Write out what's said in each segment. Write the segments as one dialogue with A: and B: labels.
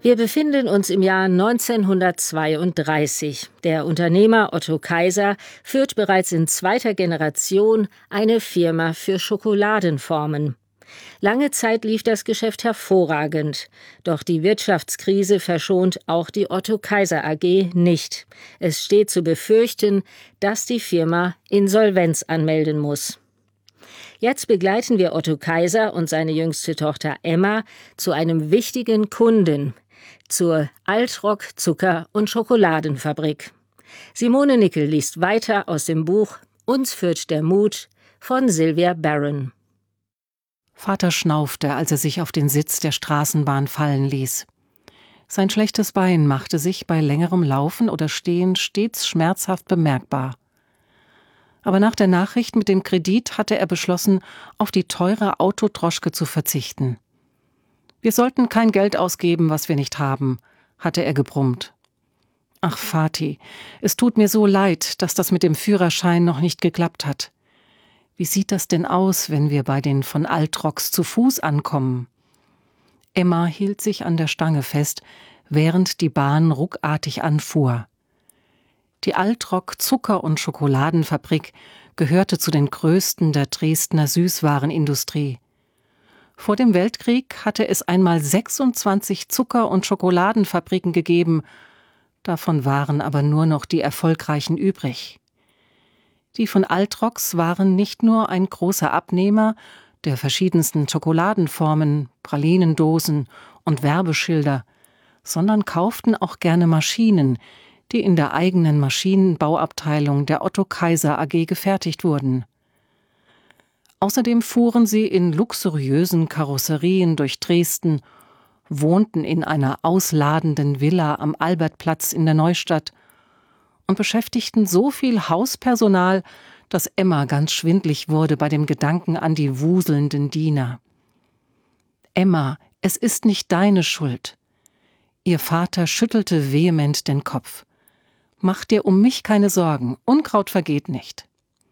A: Wir befinden uns im Jahr 1932. Der Unternehmer Otto Kaiser führt bereits in zweiter Generation eine Firma für Schokoladenformen. Lange Zeit lief das Geschäft hervorragend. Doch die Wirtschaftskrise verschont auch die Otto Kaiser AG nicht. Es steht zu befürchten, dass die Firma Insolvenz anmelden muss. Jetzt begleiten wir Otto Kaiser und seine jüngste Tochter Emma zu einem wichtigen Kunden, zur Altrock Zucker- und Schokoladenfabrik. Simone Nickel liest weiter aus dem Buch Uns führt der Mut von Sylvia Baron.
B: Vater schnaufte, als er sich auf den Sitz der Straßenbahn fallen ließ. Sein schlechtes Bein machte sich bei längerem Laufen oder Stehen stets schmerzhaft bemerkbar. Aber nach der Nachricht mit dem Kredit hatte er beschlossen, auf die teure Autodroschke zu verzichten. »Wir sollten kein Geld ausgeben, was wir nicht haben«, hatte er gebrummt. »Ach, Vati, es tut mir so leid, dass das mit dem Führerschein noch nicht geklappt hat. Wie sieht das denn aus, wenn wir bei den von Altrocks zu Fuß ankommen?« Emma hielt sich an der Stange fest, während die Bahn ruckartig anfuhr. Die Altrock Zucker- und Schokoladenfabrik gehörte zu den größten der Dresdner Süßwarenindustrie. Vor dem Weltkrieg hatte es einmal 26 Zucker- und Schokoladenfabriken gegeben, davon waren aber nur noch die erfolgreichen übrig. Die von Altrocks waren nicht nur ein großer Abnehmer der verschiedensten Schokoladenformen, Pralinendosen und Werbeschilder, sondern kauften auch gerne Maschinen, die in der eigenen Maschinenbauabteilung der Otto Kaiser AG gefertigt wurden. Außerdem fuhren sie in luxuriösen Karosserien durch Dresden, wohnten in einer ausladenden Villa am Albertplatz in der Neustadt und beschäftigten so viel Hauspersonal, dass Emma ganz schwindlig wurde bei dem Gedanken an die wuselnden Diener. »Emma, es ist nicht deine Schuld.« Ihr Vater schüttelte vehement den Kopf. »Mach dir um mich keine Sorgen, Unkraut vergeht nicht.«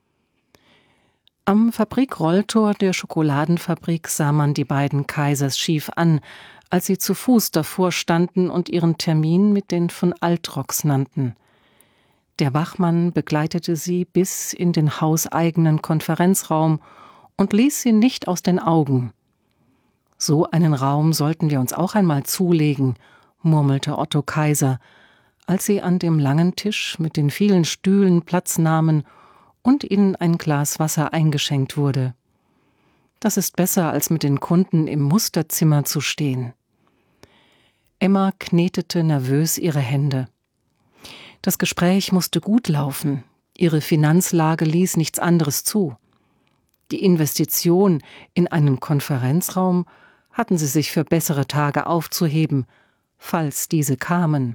B: Am Fabrikrolltor der Schokoladenfabrik sah man die beiden Kaisers schief an, als sie zu Fuß davor standen und ihren Termin mit den von Altrocks nannten. Der Wachmann begleitete sie bis in den hauseigenen Konferenzraum und ließ sie nicht aus den Augen. »So einen Raum sollten wir uns auch einmal zulegen«, murmelte Otto Kaiser, als sie an dem langen Tisch mit den vielen Stühlen Platz nahmen und ihnen ein Glas Wasser eingeschenkt wurde. »Das ist besser, als mit den Kunden im Musterzimmer zu stehen.« Emma knetete nervös ihre Hände. Das Gespräch musste gut laufen. Ihre Finanzlage ließ nichts anderes zu. Die Investition in einen Konferenzraum hatten sie sich für bessere Tage aufzuheben, falls diese kamen.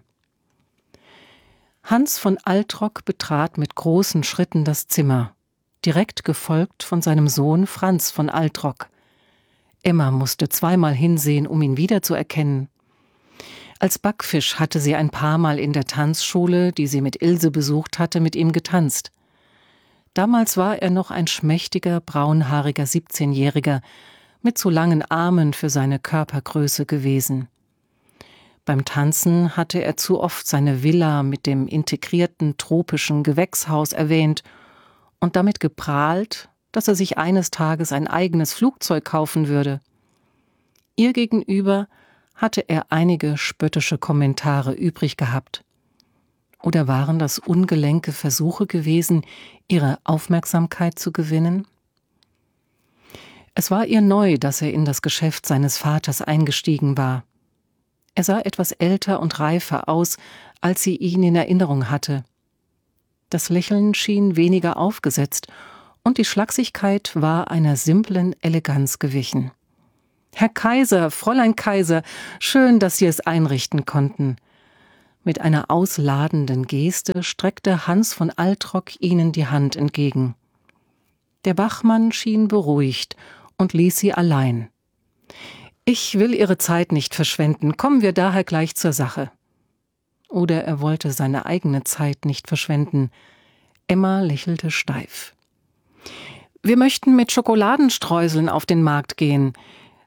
B: Hans von Altrock betrat mit großen Schritten das Zimmer, direkt gefolgt von seinem Sohn Franz von Altrock. Emma musste zweimal hinsehen, um ihn wiederzuerkennen. Als Backfisch hatte sie ein paar Mal in der Tanzschule, die sie mit Ilse besucht hatte, mit ihm getanzt. Damals war er noch ein schmächtiger, braunhaariger 17-Jähriger mit zu langen Armen für seine Körpergröße gewesen. Beim Tanzen hatte er zu oft seine Villa mit dem integrierten tropischen Gewächshaus erwähnt und damit geprahlt, dass er sich eines Tages ein eigenes Flugzeug kaufen würde. Ihr gegenüber hatte er einige spöttische Kommentare übrig gehabt. Oder waren das ungelenke Versuche gewesen, ihre Aufmerksamkeit zu gewinnen? Es war ihr neu, dass er in das Geschäft seines Vaters eingestiegen war. Er sah etwas älter und reifer aus, als sie ihn in Erinnerung hatte. Das Lächeln schien weniger aufgesetzt und die Schlagsigkeit war einer simplen Eleganz gewichen. »Herr Kaiser, Fräulein Kaiser, schön, dass Sie es einrichten konnten.« Mit einer ausladenden Geste streckte Hans von Altrock ihnen die Hand entgegen. Der Wachmann schien beruhigt und ließ sie allein. »Ich will Ihre Zeit nicht verschwenden, kommen wir daher gleich zur Sache.« Oder er wollte seine eigene Zeit nicht verschwenden. Emma lächelte steif. »Wir möchten mit Schokoladenstreuseln auf den Markt gehen.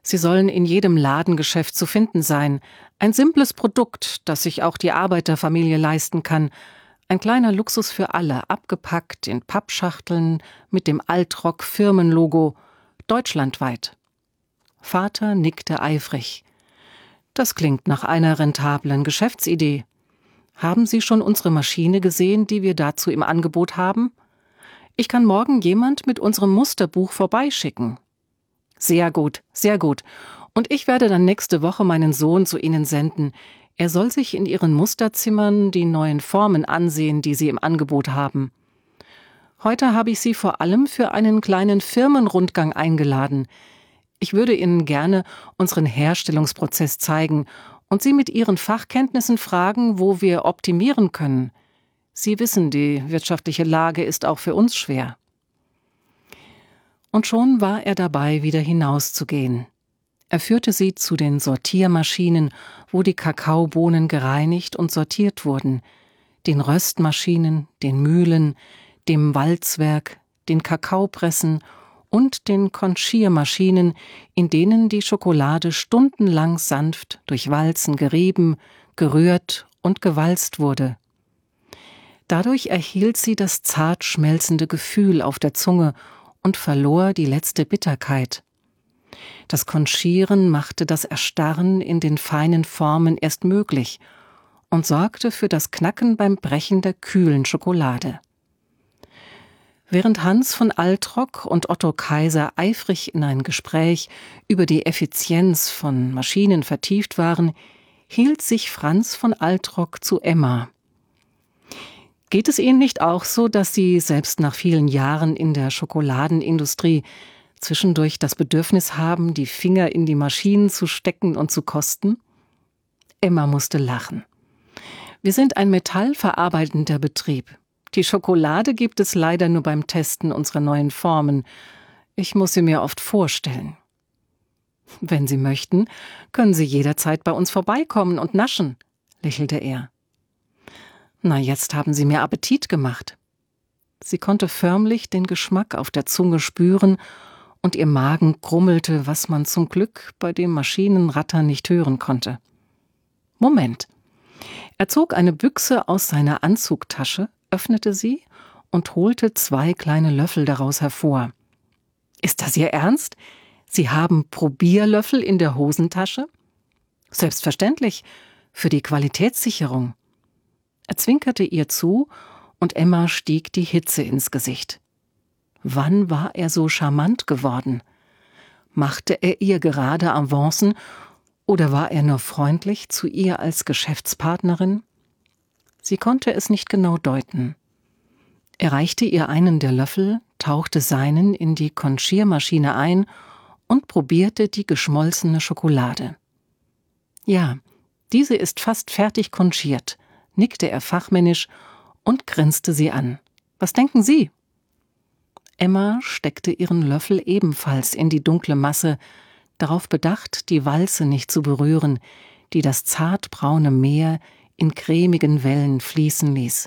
B: Sie sollen in jedem Ladengeschäft zu finden sein. Ein simples Produkt, das sich auch die Arbeiterfamilie leisten kann. Ein kleiner Luxus für alle, abgepackt in Pappschachteln mit dem Altrock-Firmenlogo, deutschlandweit. Vater nickte eifrig. Das klingt nach einer rentablen Geschäftsidee. Haben Sie schon unsere Maschine gesehen, die wir dazu im Angebot haben? Ich kann morgen jemand mit unserem Musterbuch vorbeischicken. Sehr gut, sehr gut. Und ich werde dann nächste Woche meinen Sohn zu Ihnen senden. Er soll sich in Ihren Musterzimmern die neuen Formen ansehen, die Sie im Angebot haben. Heute habe ich Sie vor allem für einen kleinen Firmenrundgang eingeladen. Ich würde Ihnen gerne unseren Herstellungsprozess zeigen und Sie mit Ihren Fachkenntnissen fragen, wo wir optimieren können. Sie wissen, die wirtschaftliche Lage ist auch für uns schwer. Und schon war er dabei, wieder hinauszugehen. Er führte sie zu den Sortiermaschinen, wo die Kakaobohnen gereinigt und sortiert wurden, den Röstmaschinen, den Mühlen, dem Walzwerk, den Kakaopressen und den Konchiermaschinen, in denen die Schokolade stundenlang sanft durch Walzen gerieben, gerührt und gewalzt wurde. Dadurch erhielt sie das zart schmelzende Gefühl auf der Zunge und verlor die letzte Bitterkeit. Das Konchieren machte das Erstarren in den feinen Formen erst möglich und sorgte für das Knacken beim Brechen der kühlen Schokolade. Während Hans von Altrock und Otto Kaiser eifrig in ein Gespräch über die Effizienz von Maschinen vertieft waren, hielt sich Franz von Altrock zu Emma. Geht es Ihnen nicht auch so, dass Sie selbst nach vielen Jahren in der Schokoladenindustrie zwischendurch das Bedürfnis haben, die Finger in die Maschinen zu stecken und zu kosten? Emma musste lachen. Wir sind ein metallverarbeitender Betrieb. Die Schokolade gibt es leider nur beim Testen unserer neuen Formen. Ich muss sie mir oft vorstellen. Wenn Sie möchten, können Sie jederzeit bei uns vorbeikommen und naschen, lächelte er. Na, jetzt haben Sie mir Appetit gemacht. Sie konnte förmlich den Geschmack auf der Zunge spüren und ihr Magen grummelte, was man zum Glück bei dem Maschinenratter nicht hören konnte. Moment. Er zog eine Büchse aus seiner Anzugtasche, öffnete sie und holte 2 kleine Löffel daraus hervor. Ist das Ihr Ernst? Sie haben Probierlöffel in der Hosentasche? Selbstverständlich, für die Qualitätssicherung. Er zwinkerte ihr zu und Emma stieg die Hitze ins Gesicht. Wann war er so charmant geworden? Machte er ihr gerade Avancen oder war er nur freundlich zu ihr als Geschäftspartnerin? Sie konnte es nicht genau deuten. Er reichte ihr einen der Löffel, tauchte seinen in die Konchiermaschine ein und probierte die geschmolzene Schokolade. Ja, diese ist fast fertig konchiert, nickte er fachmännisch und grinste sie an. Was denken Sie? Emma steckte ihren Löffel ebenfalls in die dunkle Masse, darauf bedacht, die Walze nicht zu berühren, die das zartbraune Meer in cremigen Wellen fließen ließ.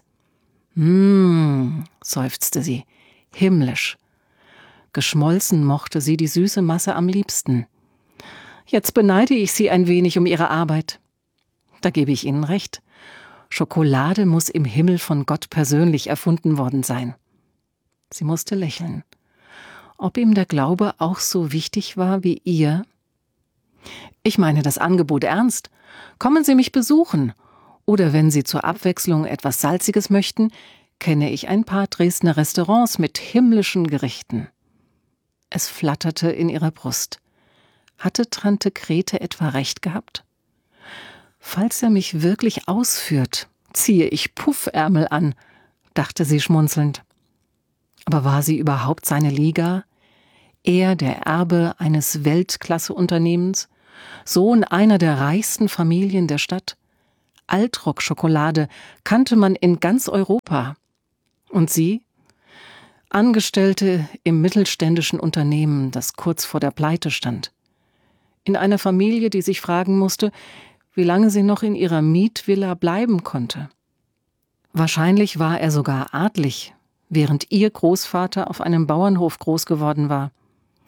B: Seufzte sie, himmlisch. Geschmolzen mochte sie die süße Masse am liebsten. Jetzt beneide ich Sie ein wenig um Ihre Arbeit. Da gebe ich Ihnen recht. Schokolade muss im Himmel von Gott persönlich erfunden worden sein. Sie musste lächeln. Ob ihm der Glaube auch so wichtig war wie ihr? Ich meine das Angebot ernst. Kommen Sie mich besuchen. Oder wenn Sie zur Abwechslung etwas Salziges möchten, kenne ich ein paar Dresdner Restaurants mit himmlischen Gerichten. Es flatterte in ihrer Brust. Hatte Tante Grete etwa recht gehabt? Falls er mich wirklich ausführt, ziehe ich Puffärmel an, dachte sie schmunzelnd. Aber war sie überhaupt seine Liga? Er, der Erbe eines Weltklasse-Unternehmens, Sohn einer der reichsten Familien der Stadt. Altrock-Schokolade kannte man in ganz Europa. Und sie? Angestellte im mittelständischen Unternehmen, das kurz vor der Pleite stand. In einer Familie, die sich fragen musste, wie lange sie noch in ihrer Mietvilla bleiben konnte. Wahrscheinlich war er sogar adlig, während ihr Großvater auf einem Bauernhof groß geworden war.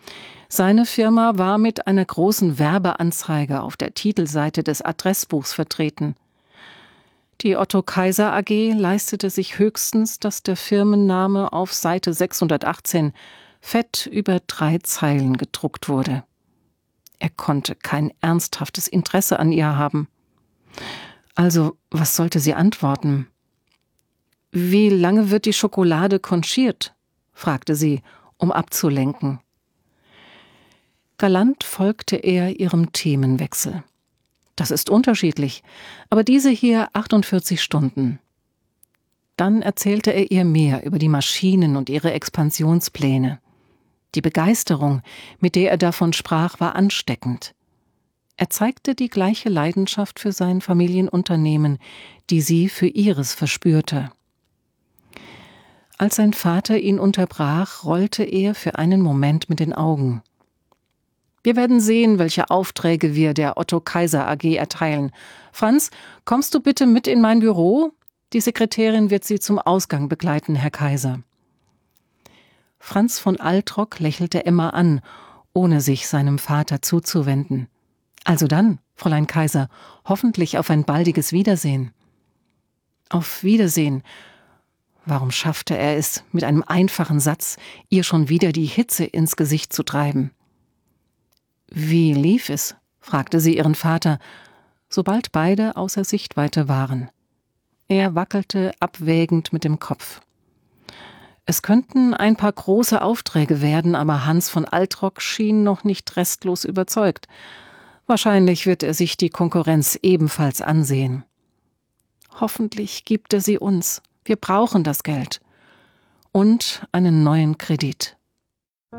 B: Seine Firma war mit einer großen Werbeanzeige auf der Titelseite des Adressbuchs vertreten. Die Otto Kaiser AG leistete sich höchstens, dass der Firmenname auf Seite 618 fett über 3 Zeilen gedruckt wurde. Er konnte kein ernsthaftes Interesse an ihr haben. Also, was sollte sie antworten? »Wie lange wird die Schokolade konchiert?« fragte sie, um abzulenken. Galant folgte er ihrem Themenwechsel. »Das ist unterschiedlich, aber diese hier 48 Stunden.« Dann erzählte er ihr mehr über die Maschinen und ihre Expansionspläne. Die Begeisterung, mit der er davon sprach, war ansteckend. Er zeigte die gleiche Leidenschaft für sein Familienunternehmen, die sie für ihres verspürte. Als sein Vater ihn unterbrach, rollte er für einen Moment mit den Augen. »Wir werden sehen, welche Aufträge wir der Otto Kaiser AG erteilen. Franz, kommst du bitte mit in mein Büro? Die Sekretärin wird Sie zum Ausgang begleiten, Herr Kaiser.« Franz von Altrock lächelte Emma an, ohne sich seinem Vater zuzuwenden. »Also dann, Fräulein Kaiser, hoffentlich auf ein baldiges Wiedersehen.« »Auf Wiedersehen.« Warum schaffte er es, mit einem einfachen Satz ihr schon wieder die Hitze ins Gesicht zu treiben? »Wie lief es?« fragte sie ihren Vater, sobald beide außer Sichtweite waren. Er wackelte abwägend mit dem Kopf. Es könnten ein paar große Aufträge werden, aber Hans von Altrock schien noch nicht restlos überzeugt. Wahrscheinlich wird er sich die Konkurrenz ebenfalls ansehen. Hoffentlich gibt er sie uns. Wir brauchen das Geld. Und einen neuen Kredit.